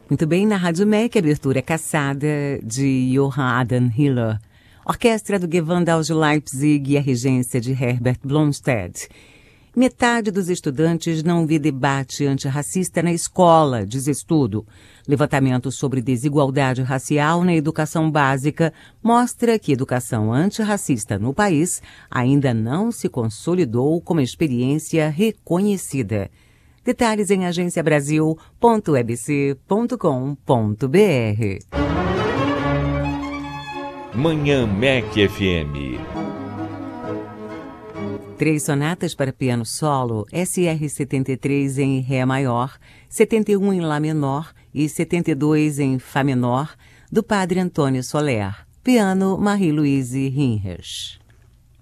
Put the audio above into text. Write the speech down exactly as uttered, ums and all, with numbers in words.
Muito bem, na Rádio M E C, abertura Caçada, de Johann Adam Hiller. Orquestra do Gewandhaus de Leipzig e a regência de Herbert Blomstedt. Metade dos estudantes não vê debate antirracista na escola, diz estudo. Levantamento sobre desigualdade racial na educação básica mostra que a educação antirracista no país ainda não se consolidou como experiência reconhecida. Detalhes em agência brasil ponto e b c ponto com ponto b r. Manhã M E C F M. Três sonatas para piano solo, S R setenta e três em Ré maior, setenta e um em Lá menor e setenta e dois em Fá menor, do padre Antônio Soler. Piano Marie-Louise Hinrich.